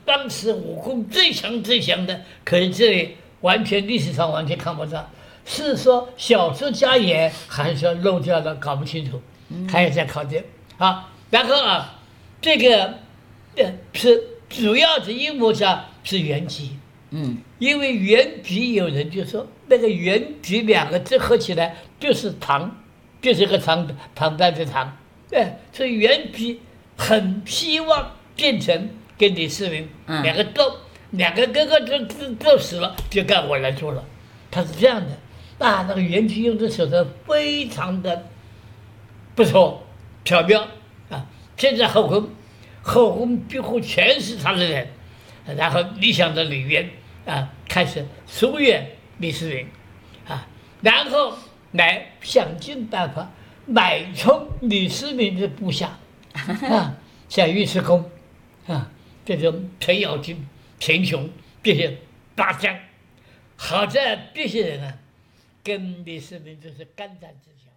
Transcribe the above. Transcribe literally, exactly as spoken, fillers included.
当时武功最强最强的，可是这里完全历史上完全看不到，是说小说家言还是说漏掉了，搞不清楚，还要再考证啊。然后啊，这个呃是主要的阴谋家是袁吉。 嗯， 因为袁吉有人就说那个袁吉两个字合起来就是唐，就是个唐唐代的唐，对，所以袁吉很希望变成跟李世民两个斗，两个哥哥都都斗死了，就该我来做了，他是这样的。啊，那个袁吉用的手段非常的不错，巧妙啊！现在后宫，后宫几乎全是他的人。然后理想的李渊啊，开始疏远李世民啊，然后来想尽办法买通李世民的部下啊，像尉迟恭啊，这种程咬金、陈琼这些大将，好在这些人啊，跟李世民就是肝胆之交。